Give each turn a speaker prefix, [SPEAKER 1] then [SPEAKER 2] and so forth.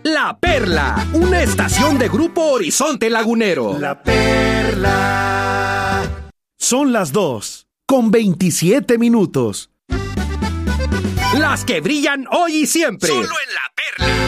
[SPEAKER 1] La Perla, una estación de Grupo Horizonte Lagunero.
[SPEAKER 2] La Perla. Son las 2:27.
[SPEAKER 1] Las que brillan hoy y siempre.
[SPEAKER 3] Solo en La Perla.